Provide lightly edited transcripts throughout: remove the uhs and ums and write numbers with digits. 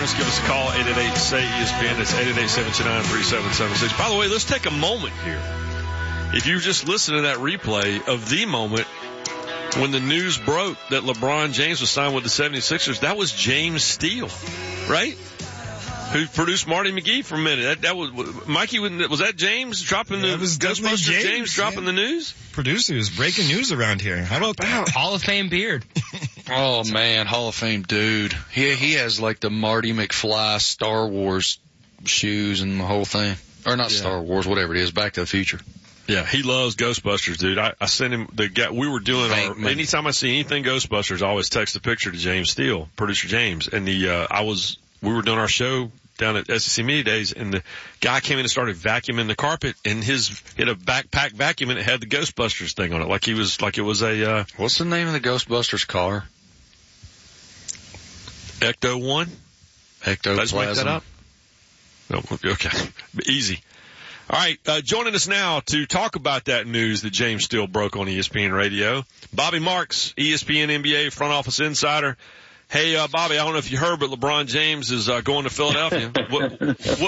us. Give us a call, 888-SAY-ESPN. That's 888-729-3776. By the way, let's take a moment here. If you just listen to that replay of the moment when the news broke that LeBron James was signed with the 76ers, that was James Steele, right? Who produced Marty McGee for a minute. That was Mikey. Was that James dropping the Ghostbusters? James dropping the news. Producers breaking news around here. How about that? Hall of Fame beard. Oh man, Hall of Fame dude. He has like the Marty McFly Star Wars shoes and the whole thing. Or not Star Wars, whatever it is. Back to the Future. Yeah, he loves Ghostbusters, dude. I sent him the guy. We were doing anytime I see anything Ghostbusters, I always text a picture to James Steele, producer James, and we were doing our show down at SEC Media Days, and the guy came in and started vacuuming the carpet, and he had a backpack vacuum, and it had the Ghostbusters thing on it, like it was a, what's the name of the Ghostbusters car? Ecto-1? Ectoplasm. Let's make that up. No, okay. Easy. All right, joining us now to talk about that news that James Steele broke on ESPN Radio, Bobby Marks, ESPN NBA front office insider. Hey, Bobby, I don't know if you heard, but LeBron James is going to Philadelphia. What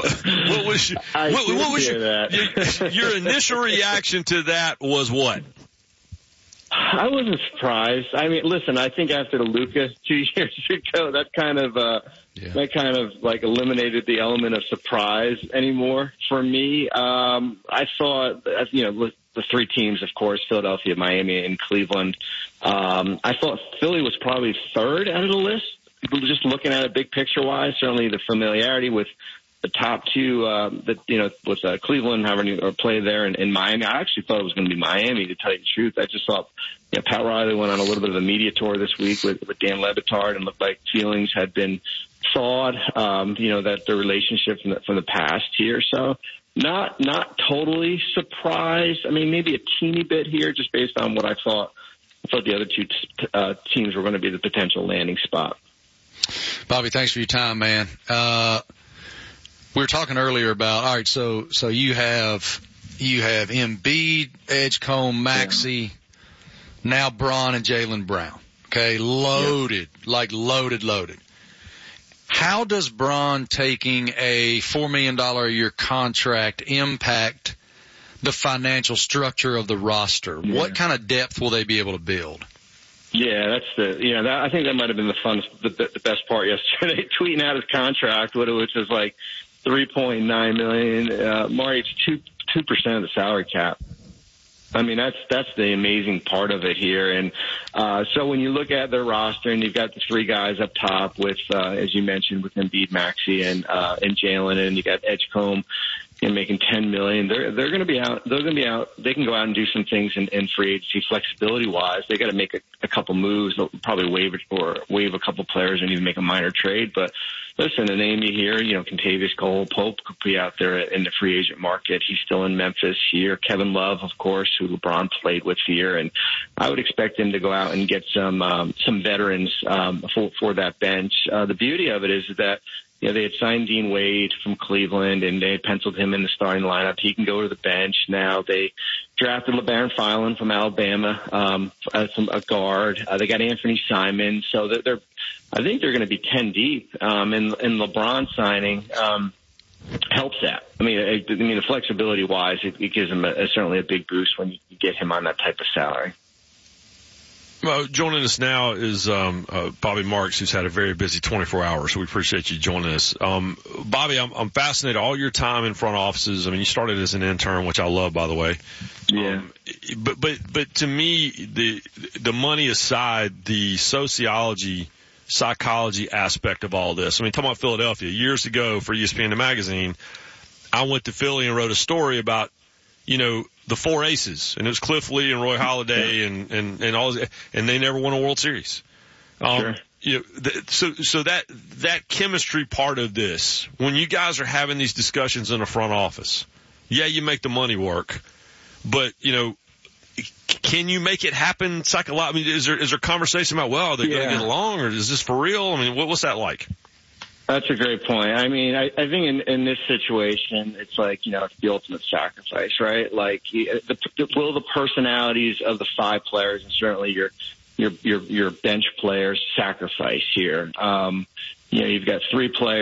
was your initial reaction to that was what? I wasn't surprised. I mean, listen, I think after the Luka 2 years ago, that kind of like eliminated the element of surprise anymore for me. I thought, the three teams, of course, Philadelphia, Miami, and Cleveland. I thought Philly was probably third out of the list. Just looking at it big picture wise, certainly the familiarity with the top two, with Cleveland having to play there in Miami. I actually thought it was going to be Miami, to tell you the truth. I just thought, Pat Riley went on a little bit of a media tour this week with Dan Le Batard, and looked like feelings had been thawed, that the relationship from the past here. So not totally surprised. I mean, maybe a teeny bit here just based on what I thought. I thought the other two teams were going to be the potential landing spot. Bobby, thanks for your time, man. We were talking earlier about, all right, so you have Embiid, Edgecombe, Maxey, now Bron and Jaylen Brown. Okay, loaded. How does Bron taking a $4 million a year contract impact the financial structure of the roster? Yeah. What kind of depth will they be able to build? Yeah, I think that might have been the best part yesterday, tweeting out his contract, which was like $3.9 million. Marty, it's 2% of the salary cap. I mean, that's the amazing part of it here. And so when you look at their roster, and you've got the three guys up top with, as you mentioned, with Embiid, Maxey, and Jaylen, and you got Edgecombe making $10 million. They're going to be out. They're going to be out. They can go out and do some things in free agency, flexibility wise. They got to make a couple moves. They'll probably waive a couple players and even make a minor trade. But listen, the name you hear, Kentavious Cole-Pope could be out there in the free agent market. He's still in Memphis here. Kevin Love, of course, who LeBron played with here, and I would expect him to go out and get some veterans for that bench. The beauty of it is that they had signed Dean Wade from Cleveland, and they had penciled him in the starting lineup. He can go to the bench now. They drafted LeBaron Filan from Alabama as a guard. They got Anthony Simon, so I think they're going to be 10 deep. And LeBron signing helps that. I mean, the flexibility wise, it gives him certainly a big boost when you get him on that type of salary. Well, joining us now is Bobby Marks, who's had a very busy 24 hours, so we appreciate you joining us. Bobby, I'm fascinated. All your time in front offices, I mean, you started as an intern, which I love, by the way. Yeah. But to me, the money aside, the psychology aspect of all this. I mean, talking about Philadelphia, years ago for ESPN Magazine, I went to Philly and wrote a story about, the four aces, and it was Cliff Lee and Roy Halladay and all, and they never won a World Series. Sure. So that chemistry part of this, when you guys are having these discussions in the front office, you make the money work, but can you make it happen psychologically? I mean, is there conversation about, well, are they going to get along, or is this for real? I mean, what's that like? That's a great point. I mean, I think in this situation, it's like, it's the ultimate sacrifice, right? Like, will the personalities of the five players and certainly your bench players sacrifice here? You've got three players